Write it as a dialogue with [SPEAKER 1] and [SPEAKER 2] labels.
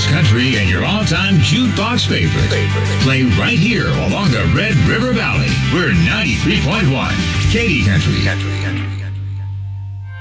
[SPEAKER 1] best country and your all-time jukebox favorite. Play right here along the Red River Valley. We're 93.1 Katy Country.